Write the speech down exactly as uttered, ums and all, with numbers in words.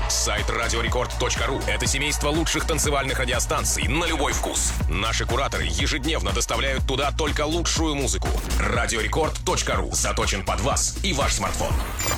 Сайт радиорекорд точка ру — это семейство лучших танцевальных радиостанций на любой вкус. Наши кураторы ежедневно доставляют туда только лучшую музыку. радиорекорд точка ру заточен под вас и ваш смартфон.